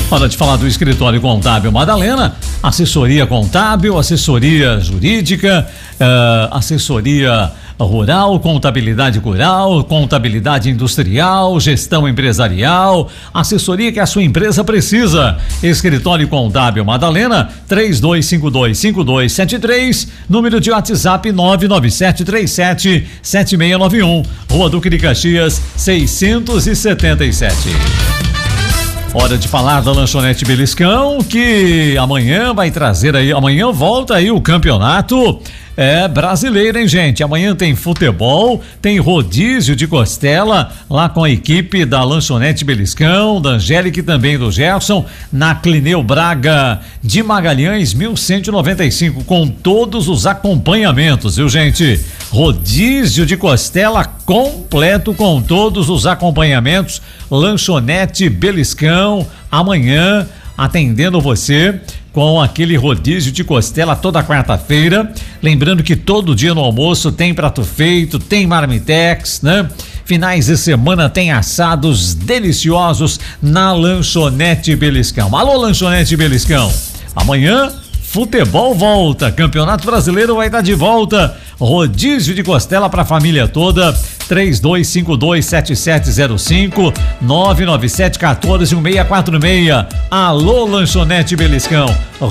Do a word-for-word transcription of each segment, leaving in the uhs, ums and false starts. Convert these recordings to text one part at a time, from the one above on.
Hora de falar do escritório contábil Madalena, assessoria contábil, assessoria jurídica, uh, assessoria rural, contabilidade rural, contabilidade industrial, gestão empresarial, assessoria que a sua empresa precisa. Escritório contábil Madalena, três dois cinco dois, cinco dois sete três, número de WhatsApp nove nove sete três sete, sete seis nove um, Rua Duque de Caxias, seiscentos e setenta e sete. Hora de falar da Lanchonete Beliscão, que amanhã vai trazer aí, amanhã volta aí o campeonato é brasileiro, hein, gente? Amanhã tem futebol, tem rodízio de costela lá com a equipe da Lanchonete Beliscão, da Angélica e também do Gerson, na Clineu Braga de Magalhães, mil cento e noventa e cinco, com todos os acompanhamentos, viu, gente? Rodízio de costela completo com todos os acompanhamentos. Lanchonete Beliscão, amanhã atendendo você com aquele rodízio de costela toda quarta-feira. Lembrando que todo dia no almoço tem prato feito, tem marmitex, né? Finais de semana tem assados deliciosos na Lanchonete Beliscão. Alô, Lanchonete Beliscão. Amanhã futebol volta, Campeonato Brasileiro vai estar de volta, rodízio de costela para a família toda. Três dois cinco dois, sete sete zero cinco, nove nove sete um quatro um seis quatro seis. Alô, Lanchonete Beliscão,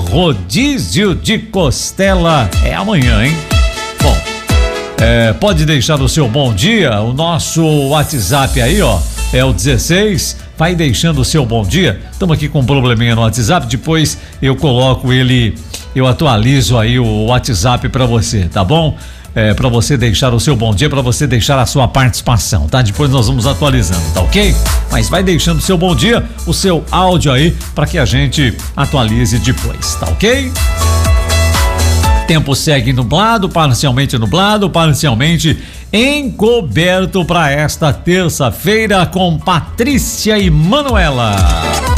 rodízio de costela é amanhã, hein? Bom, é, pode deixar o seu bom dia, o nosso WhatsApp aí, ó, é o dezesseis, vai deixando o seu bom dia. Estamos aqui com um probleminha no WhatsApp, depois eu coloco ele, eu atualizo aí o WhatsApp para você, tá bom? É, para você deixar o seu bom dia, para você deixar a sua participação, tá? Depois nós vamos atualizando, tá ok? Mas vai deixando o seu bom dia, o seu áudio aí, para que a gente atualize depois, tá ok? Tempo segue nublado, parcialmente nublado, parcialmente encoberto para esta terça-feira com Patrícia e Manuela.